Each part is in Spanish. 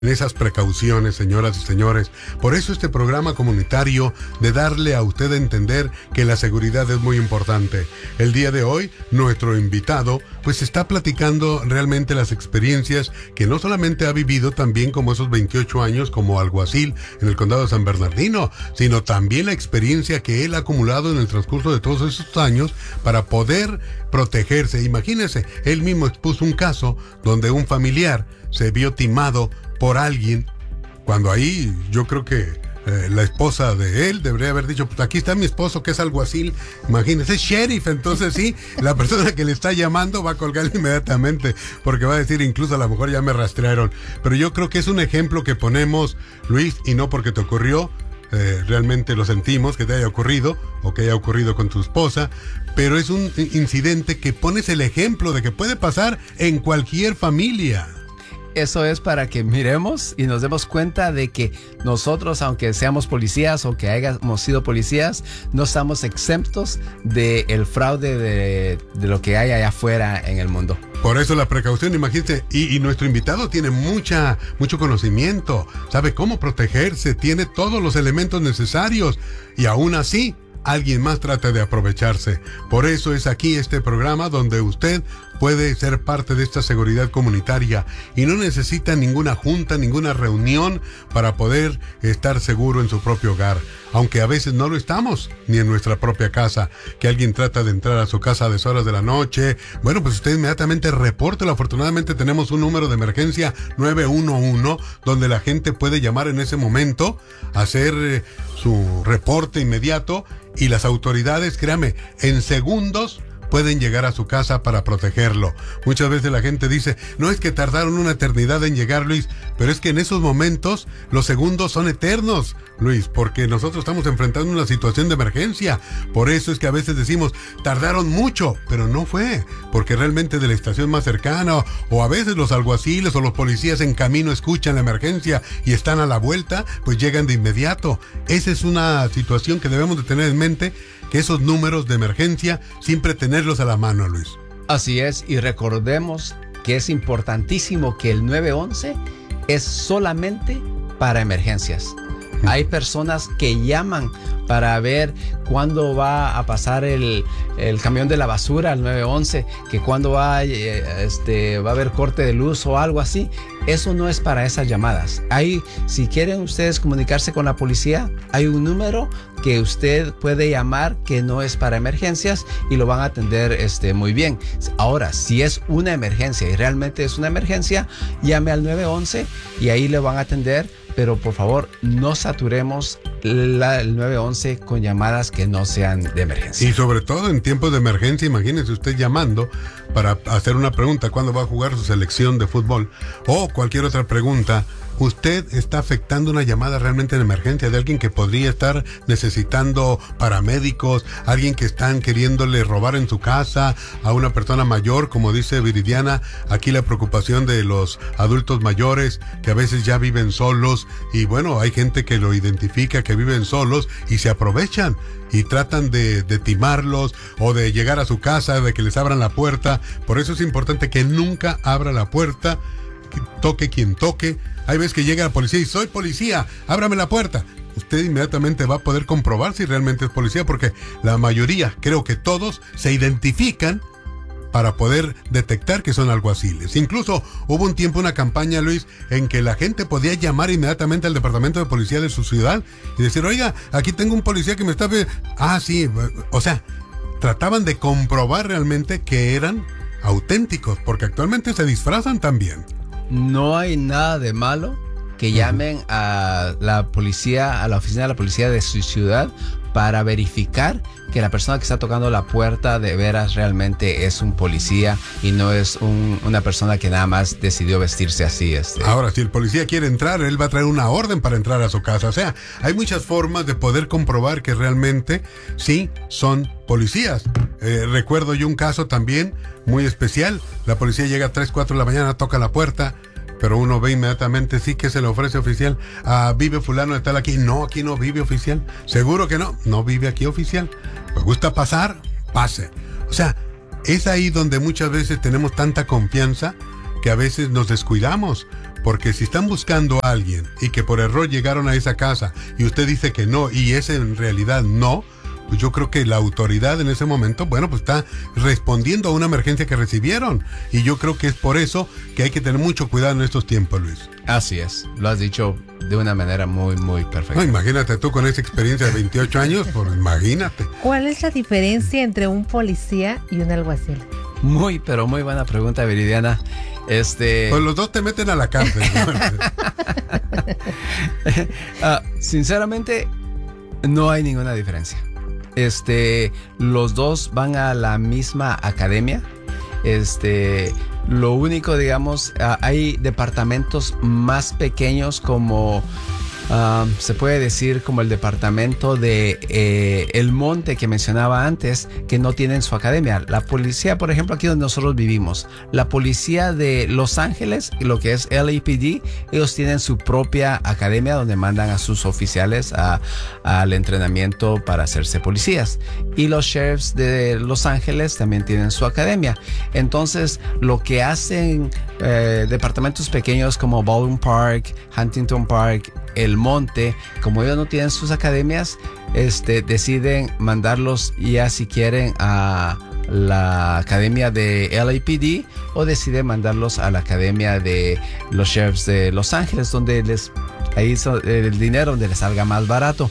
esas precauciones, señoras y señores. Por eso este programa comunitario de darle a usted a entender que la seguridad es muy importante. El día de hoy, nuestro invitado pues está platicando realmente las experiencias que no solamente ha vivido también como esos 28 años como alguacil en el condado de San Bernardino, sino también la experiencia que él ha acumulado en el transcurso de todos esos años para poder protegerse. Imagínese, él mismo expuso un caso donde un familiar se vio timado por alguien, cuando ahí yo creo que la esposa de él debería haber dicho, pues aquí está mi esposo que es alguacil, imagínese, es sheriff, entonces sí, la persona que le está llamando va a colgar inmediatamente, porque va a decir, incluso a lo mejor ya me rastrearon. Pero yo creo que es un ejemplo que ponemos, Luis, y no porque te ocurrió, realmente lo sentimos que te haya ocurrido o que haya ocurrido con tu esposa, pero es un incidente que pones el ejemplo de que puede pasar en cualquier familia. Eso es para que miremos y nos demos cuenta de que nosotros, aunque seamos policías o que hayamos sido policías, no estamos exentos del fraude de lo que hay allá afuera en el mundo. Por eso la precaución, imagínate, y nuestro invitado tiene mucho conocimiento, sabe cómo protegerse, tiene todos los elementos necesarios y aún así alguien más trata de aprovecharse. Por eso es aquí este programa donde usted puede ser parte de esta seguridad comunitaria y no necesita ninguna junta, ninguna reunión para poder estar seguro en su propio hogar. Aunque a veces no lo estamos, ni en nuestra propia casa, que alguien trata de entrar a su casa a deshoras de la noche. Bueno, pues usted inmediatamente repórtelo. Afortunadamente tenemos un número de emergencia 911, donde la gente puede llamar en ese momento, hacer su reporte inmediato y las autoridades, créame, en segundos pueden llegar a su casa para protegerlo. Muchas veces la gente dice, no es que tardaron una eternidad en llegar, Luis, pero es que en esos momentos los segundos son eternos, Luis, porque nosotros estamos enfrentando una situación de emergencia. Por eso es que a veces decimos, tardaron mucho, pero no fue, porque realmente de la estación más cercana, o a veces los alguaciles o los policías en camino escuchan la emergencia y están a la vuelta, pues llegan de inmediato. Esa es una situación que debemos de tener en mente, que esos números de emergencia siempre tenerlos a la mano, Luis. Así es, y recordemos que es importantísimo que el 911 es solamente para emergencias. Hay personas que llaman para ver cuándo va a pasar el camión de la basura al 911, que cuándo va a haber corte de luz o algo así. Eso no es para esas llamadas. Si quieren ustedes comunicarse con la policía, hay un número que usted puede llamar que no es para emergencias y lo van a atender muy bien. Ahora, si es una emergencia y realmente es una emergencia, llame al 911 y ahí le van a atender. Pero por favor, no saturemos el 911 con llamadas que no sean de emergencia. Y sobre todo en tiempos de emergencia, imagínese usted llamando para hacer una pregunta, ¿cuándo va a jugar su selección de fútbol? O cualquier otra pregunta. Usted está afectando una llamada realmente de emergencia de alguien que podría estar necesitando paramédicos, alguien que están queriéndole robar en su casa, a una persona mayor, como dice Viridiana, aquí la preocupación de los adultos mayores que a veces ya viven solos y bueno, hay gente que lo identifica que viven solos y se aprovechan y tratan de timarlos o de llegar a su casa, de que les abran la puerta. Por eso es importante que nunca abra la puerta, que toque quien toque. Hay veces que llega la policía y soy policía, ábrame la puerta. Usted inmediatamente va a poder comprobar si realmente es policía, porque la mayoría, creo que todos, se identifican para poder detectar que son alguaciles. Incluso hubo un tiempo, una campaña, Luis, en que la gente podía llamar inmediatamente al departamento de policía de su ciudad y decir, oiga, aquí tengo un policía que me está... sí, o sea, trataban de comprobar realmente que eran auténticos, porque actualmente se disfrazan también. No hay nada de malo que llamen a la policía, a la oficina de la policía de su ciudad para verificar que la persona que está tocando la puerta de veras realmente es un policía y no es una persona que nada más decidió vestirse así. Ahora, si el policía quiere entrar, él va a traer una orden para entrar a su casa. O sea, hay muchas formas de poder comprobar que realmente sí son policías. Recuerdo yo un caso también muy especial. La policía llega a 3, 4 de la mañana, toca la puerta, pero uno ve inmediatamente, sí, que se le ofrece, oficial. ¿Vive fulano de tal aquí? No, aquí no vive, oficial. ¿Seguro que no? No vive aquí, oficial. ¿Me gusta pasar? Pase. O sea, es ahí donde muchas veces tenemos tanta confianza que a veces nos descuidamos, porque si están buscando a alguien y que por error llegaron a esa casa y usted dice que no y es en realidad no, pues yo creo que la autoridad en ese momento, bueno, pues está respondiendo a una emergencia que recibieron. Y yo creo que es por eso que hay que tener mucho cuidado en estos tiempos, Luis. Así es, lo has dicho de una manera muy, muy perfecta. No, imagínate tú con esa experiencia de 28 años, pues imagínate. ¿Cuál es la diferencia entre un policía y un alguacil? Muy, pero muy buena pregunta, Viridiana. Pues los dos te meten a la cárcel, ¿no? Sinceramente, no hay ninguna diferencia. Los dos van a la misma academia. Lo único, digamos, hay departamentos más pequeños como se puede decir como el departamento de El Monte que mencionaba antes, que no tienen su academia. La policía, por ejemplo, aquí donde nosotros vivimos, la policía de Los Ángeles, lo que es LAPD, ellos tienen su propia academia donde mandan a sus oficiales al entrenamiento para hacerse policías. Y los sheriffs de Los Ángeles también tienen su academia. Entonces, lo que hacen departamentos pequeños como Baldwin Park, Huntington Park, El Monte, como ellos no tienen sus academias, deciden mandarlos ya si quieren a la academia de LAPD o deciden mandarlos a la academia de los sheriffs de Los Ángeles, donde ahí el dinero donde les salga más barato.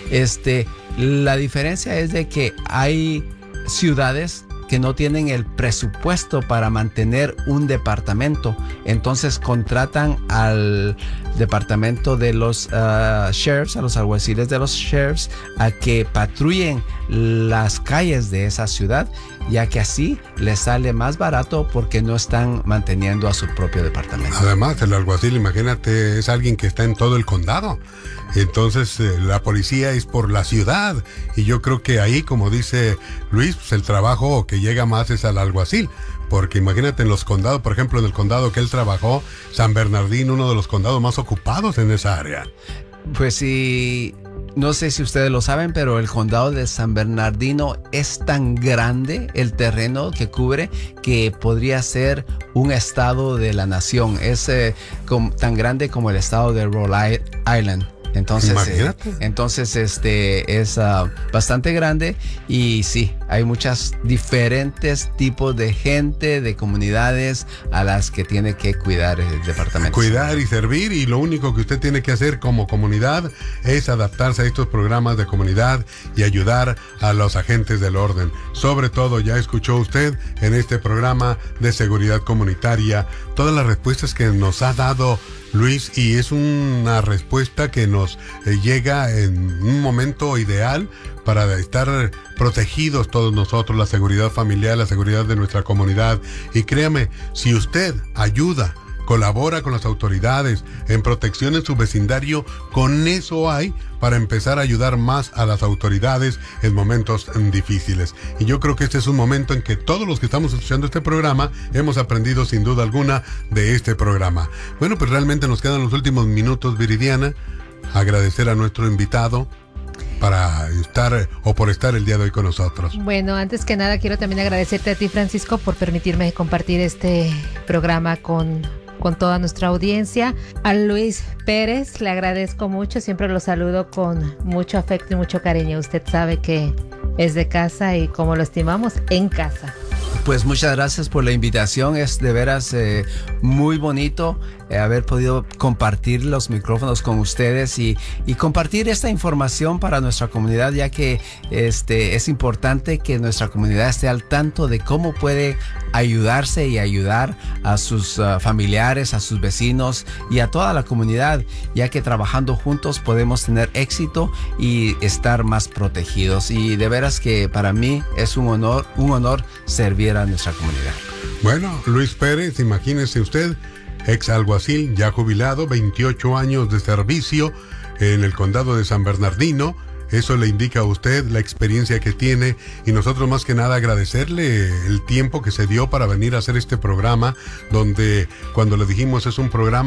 La diferencia es de que hay ciudades que no tienen el presupuesto para mantener un departamento, entonces contratan al departamento de los sheriffs, a los alguaciles de los sheriffs, a que patrullen las calles de esa ciudad, ya que así les sale más barato porque no están manteniendo a su propio departamento. Además, el alguacil, imagínate, es alguien que está en todo el condado. Entonces, la policía es por la ciudad. Y yo creo que ahí, como dice Luis, pues el trabajo que llega más es al alguacil. Porque imagínate en los condados, por ejemplo, en el condado que él trabajó, San Bernardino, uno de los condados más ocupados en esa área. Pues sí. No sé si ustedes lo saben, pero el condado de San Bernardino es tan grande, el terreno que cubre, que podría ser un estado de la nación. Es tan grande como el estado de Rhode Island. Entonces es bastante grande y sí, hay muchos diferentes tipos de gente, de comunidades a las que tiene que cuidar el departamento. Cuidar y servir, y lo único que usted tiene que hacer como comunidad es adaptarse a estos programas de comunidad y ayudar a los agentes del orden. Sobre todo, ya escuchó usted en este programa de seguridad comunitaria todas las respuestas que nos ha dado Luis, y es una respuesta que nos llega en un momento ideal para estar protegidos todos nosotros, la seguridad familiar, la seguridad de nuestra comunidad. Y créame, si usted ayuda, colabora con las autoridades en protección en su vecindario, con eso hay para empezar a ayudar más a las autoridades en momentos difíciles. Y yo creo que este es un momento en que todos los que estamos escuchando este programa hemos aprendido sin duda alguna de este programa. Bueno, pues realmente nos quedan los últimos minutos, Viridiana. Agradecer a nuestro invitado por estar el día de hoy con nosotros. Bueno, antes que nada quiero también agradecerte a ti, Francisco, por permitirme compartir este programa con toda nuestra audiencia. A Luis Pérez le agradezco mucho, siempre lo saludo con mucho afecto y mucho cariño. Usted sabe que es de casa y como lo estimamos, en casa. Pues muchas gracias por la invitación, es de veras muy bonito haber podido compartir los micrófonos con ustedes y compartir esta información para nuestra comunidad, ya que es importante que nuestra comunidad esté al tanto de cómo puede ayudarse y ayudar a sus familiares, a sus vecinos y a toda la comunidad, ya que trabajando juntos podemos tener éxito y estar más protegidos. Y de veras que para mí es un honor servir a nuestra comunidad. Bueno, Luis Pérez, imagínese usted, ex alguacil, ya jubilado, 28 años de servicio en el condado de San Bernardino. Eso le indica a usted la experiencia que tiene, y nosotros más que nada agradecerle el tiempo que se dio para venir a hacer este programa, donde cuando le dijimos es un programa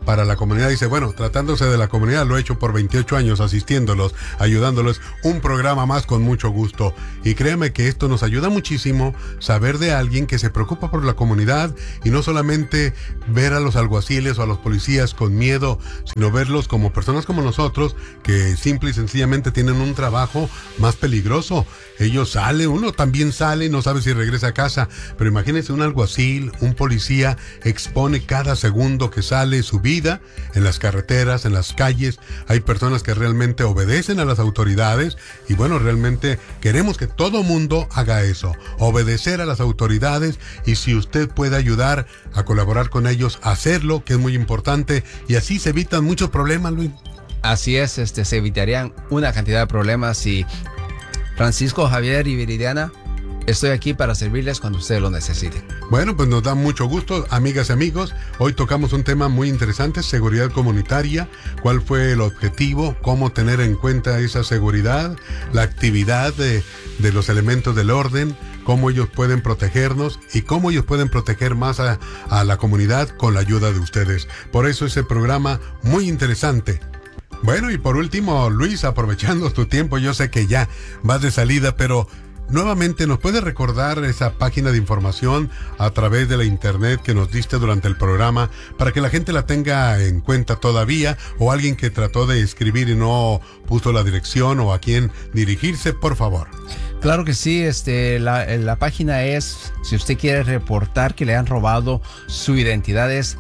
para la comunidad. Dice, bueno, tratándose de la comunidad, lo he hecho por 28 años asistiéndolos, ayudándolos, un programa más con mucho gusto. Y créame que esto nos ayuda muchísimo, saber de alguien que se preocupa por la comunidad y no solamente ver a los alguaciles o a los policías con miedo, sino verlos como personas como nosotros, que simple y sencillamente tienen un trabajo más peligroso. Ellos salen, uno también sale y no sabe si regresa a casa, pero imagínense un alguacil, un policía expone cada segundo que sale su vida en las carreteras, en las calles. Hay personas que realmente obedecen a las autoridades y bueno, realmente queremos que todo mundo haga eso, obedecer a las autoridades, y si usted puede ayudar a colaborar con ellos, hacerlo, que es muy importante, y así se evitan muchos problemas, Luis. Así es, se evitarían una cantidad de problemas. Y Francisco, Javier y Viridiana, estoy aquí para servirles cuando ustedes lo necesiten. Bueno, pues nos da mucho gusto, amigas y amigos. Hoy tocamos un tema muy interesante, seguridad comunitaria. ¿Cuál fue el objetivo? ¿Cómo tener en cuenta esa seguridad? La actividad de los elementos del orden, cómo ellos pueden protegernos y cómo ellos pueden proteger más a la comunidad con la ayuda de ustedes. Por eso ese programa muy interesante. Bueno, y por último, Luis, aprovechando tu tiempo, yo sé que ya vas de salida, pero nuevamente, ¿nos puedes recordar esa página de información a través de la internet que nos diste durante el programa para que la gente la tenga en cuenta todavía, o alguien que trató de escribir y no puso la dirección o a quién dirigirse, por favor? Claro que sí, la página es, si usted quiere reportar que le han robado su identidad, es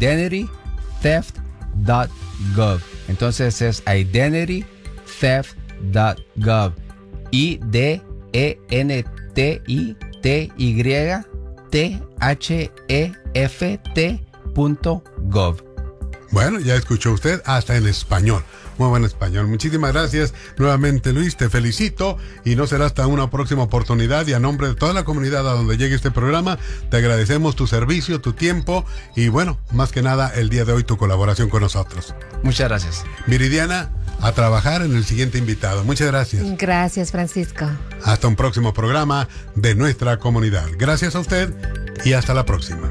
identitytheft.gov. Entonces es identitytheft.gov. identitytheft.gov. Bueno, ya escuchó usted, hasta en español. Muy buen español. Muchísimas gracias nuevamente, Luis, te felicito y no será hasta una próxima oportunidad, y a nombre de toda la comunidad a donde llegue este programa, te agradecemos tu servicio, tu tiempo y bueno, más que nada el día de hoy tu colaboración con nosotros. Muchas gracias. Viridiana, a trabajar en el siguiente invitado. Muchas gracias. Gracias, Francisco. Hasta un próximo programa de nuestra comunidad. Gracias a usted y hasta la próxima.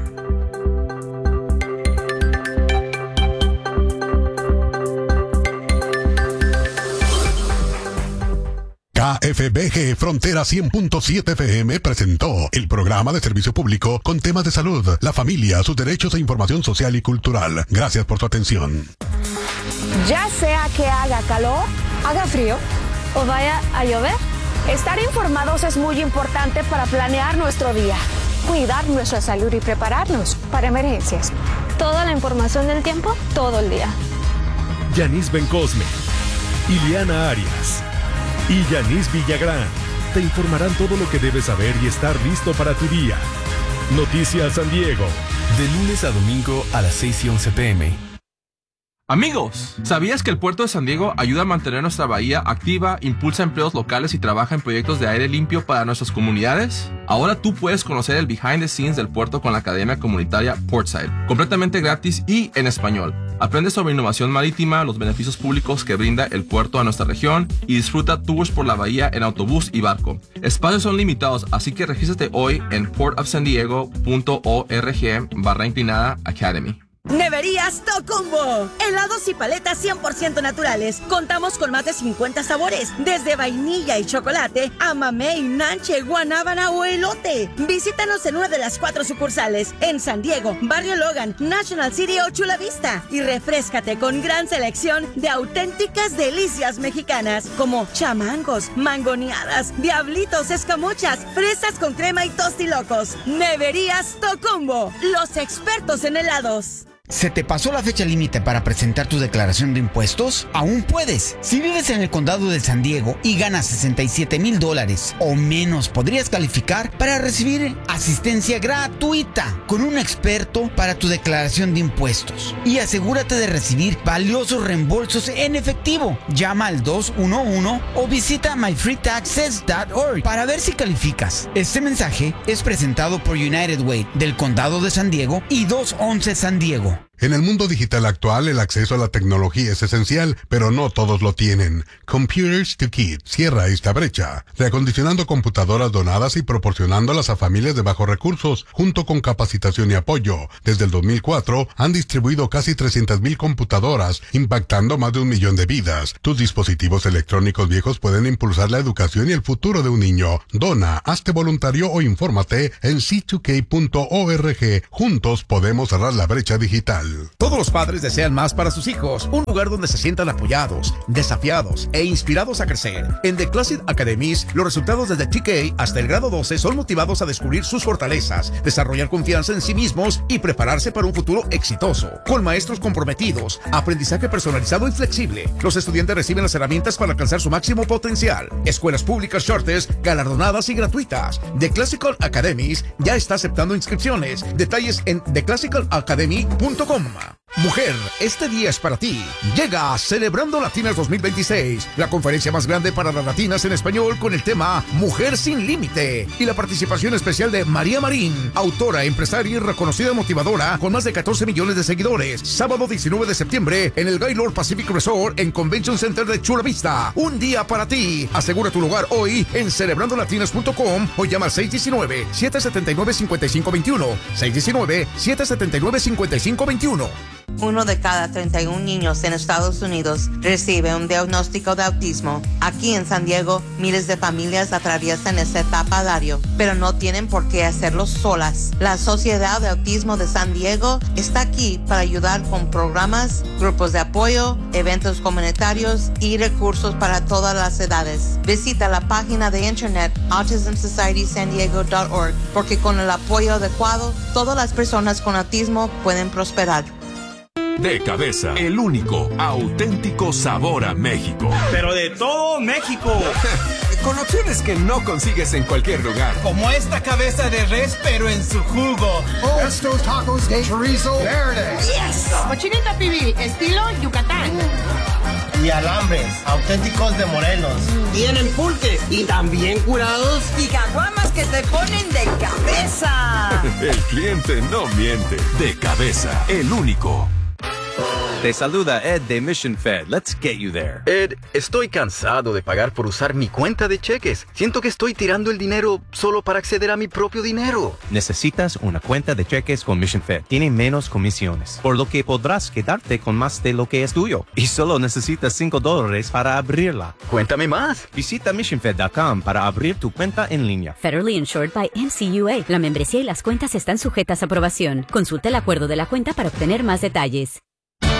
KFBG Frontera 100.7 FM presentó el programa de servicio público con temas de salud, la familia, sus derechos e información social y cultural. Gracias por su atención. Ya sea que haga calor, haga frío o vaya a llover, estar informados es muy importante para planear nuestro día, cuidar nuestra salud y prepararnos para emergencias. Toda la información del tiempo, todo el día. Yanis Bencosme, Ileana Arias y Yanis Villagrán te informarán todo lo que debes saber y estar listo para tu día. Noticias San Diego. De lunes a domingo a las 6:11 p.m. Amigos, ¿sabías que el puerto de San Diego ayuda a mantener nuestra bahía activa, impulsa empleos locales y trabaja en proyectos de aire limpio para nuestras comunidades? Ahora tú puedes conocer el behind the scenes del puerto con la Academia Comunitaria Portside, completamente gratis y en español. Aprende sobre innovación marítima, los beneficios públicos que brinda el puerto a nuestra región y disfruta tours por la bahía en autobús y barco. Espacios son limitados, así que regístrate hoy en portofsandiego.org/academy. Neverías Tocumbo. Helados y paletas 100% naturales. Contamos con más de 50 sabores, desde vainilla y chocolate a mamey, nanche, guanábana o elote. Visítanos en una de las 4 sucursales en San Diego, Barrio Logan, National City o Chula Vista y refréscate con gran selección de auténticas delicias mexicanas como chamangos, mangoneadas, diablitos, escamochas, fresas con crema y tostilocos. Neverías Tocumbo, los expertos en helados. ¿Se te pasó la fecha límite para presentar tu declaración de impuestos? Aún puedes. Si vives en el condado de San Diego y ganas $67,000 o menos, podrías calificar para recibir asistencia gratuita con un experto para tu declaración de impuestos. Y asegúrate de recibir valiosos reembolsos en efectivo. Llama al 211 o visita myfreetaxes.org para ver si calificas. Este mensaje es presentado por United Way del condado de San Diego y 211 San Diego. En el mundo digital actual, el acceso a la tecnología es esencial, pero no todos lo tienen. Computers to Kids cierra esta brecha, reacondicionando computadoras donadas y proporcionándolas a familias de bajos recursos, junto con capacitación y apoyo. Desde el 2004, han distribuido casi 300,000 computadoras, impactando más de 1 millón de vidas. Tus dispositivos electrónicos viejos pueden impulsar la educación y el futuro de un niño. Dona, hazte voluntario o infórmate en c2k.org. Juntos podemos cerrar la brecha digital. Todos los padres desean más para sus hijos, un lugar donde se sientan apoyados, desafiados e inspirados a crecer. En The Classic Academies, los resultados desde TK hasta el grado 12 son motivados a descubrir sus fortalezas, desarrollar confianza en sí mismos y prepararse para un futuro exitoso. Con maestros comprometidos, aprendizaje personalizado y flexible, los estudiantes reciben las herramientas para alcanzar su máximo potencial. Escuelas públicas Charters, galardonadas y gratuitas. The Classical Academies ya está aceptando inscripciones. Detalles en theclassicalacademy.com. Mujer, este día es para ti. Llega Celebrando Latinas 2026, la conferencia más grande para las latinas en español con el tema Mujer sin Límite y la participación especial de María Marín, autora, empresaria y reconocida motivadora con más de 14 millones de seguidores. Sábado 19 de septiembre en el Gaylord Pacific Resort en Convention Center de Chula Vista. Un día para ti. Asegura tu lugar hoy en celebrandolatinas.com o llama al 619-779-5521. 619-779-5521. 1 de cada 31 niños en Estados Unidos recibe un diagnóstico de autismo. Aquí en San Diego, miles de familias atraviesan esta etapa a diario, pero no tienen por qué hacerlo solas. La Sociedad de Autismo de San Diego está aquí para ayudar con programas, grupos de apoyo, eventos comunitarios y recursos para todas las edades. Visita la página de internet autismsocietysandiego.org porque con el apoyo adecuado, todas las personas con autismo pueden prosperar. De Cabeza, el único auténtico sabor a México. Pero de todo México. Con opciones que no consigues en cualquier lugar. Como esta cabeza de res, pero en su jugo. Estos tacos de chorizo verde. Yes. Cochinita pibil, estilo Yucatán. Y alambres, auténticos de Morelos. Tienen pulques y también curados. Y caguamas que te ponen de cabeza. El cliente no miente. De Cabeza, el único. Te saluda Ed de Mission Fed. Let's get you there. Ed, estoy cansado de pagar por usar mi cuenta de cheques. Siento que estoy tirando el dinero solo para acceder a mi propio dinero. Necesitas una cuenta de cheques con Mission Fed. Tiene menos comisiones, por lo que podrás quedarte con más de lo que es tuyo. Y solo necesitas $5 para abrirla. Cuéntame más. Visita missionfed.com para abrir tu cuenta en línea. Federally insured by NCUA. La membresía y las cuentas están sujetas a aprobación. Consulta el acuerdo de la cuenta para obtener más detalles.